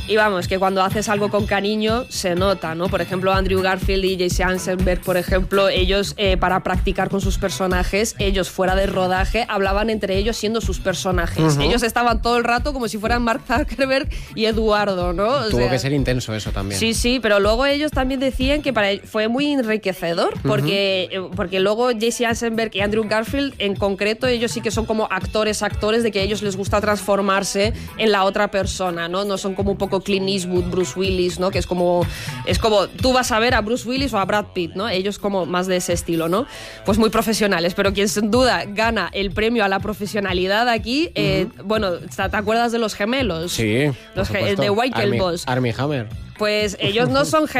Y vamos, que cuando haces algo con cariño se nota, ¿no? Por ejemplo, Andrew Garfield y Jesse Eisenberg, por ejemplo, ellos para practicar con sus personajes, ellos fuera de rodaje hablaban entre ellos siendo sus personajes. Ellos estaban todo el rato como si fueran Mark Zuckerberg y Eduardo, ¿no? Tuvo que ser intenso eso también. Sí, pero luego ellos también decían que fue muy enriquecedor, porque luego Jesse Eisenberg y Andrew Garfield, en concreto, ellos sí que son como actores de que a ellos les gusta transformarse en la otra persona, ¿no? No son como un poco Clint Eastwood, Bruce Willis, ¿no? Que es como tú vas a ver a Bruce Willis o a Brad Pitt, ¿no? Ellos como más de ese estilo, ¿no? Pues muy profesionales, pero quien sin duda gana el premio a la profesionalidad aquí, bueno, ¿te acuerdas de los gemelos? Sí, Los de Winklevoss. Armie Hammer. Pues ellos no son